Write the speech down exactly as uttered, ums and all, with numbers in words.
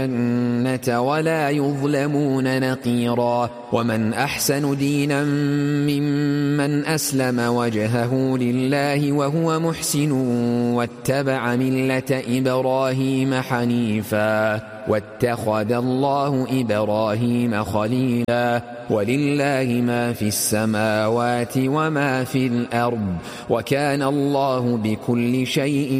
الجنة ولا يظلمون نقيرا. ومن أحسن دينا ممن أسلم وجهه لله وهو محسن واتبع ملة إبراهيم حنيفا واتخذ الله إبراهيم خليلا. ولله ما في السماوات وما في الأرض وكان الله بكل شيء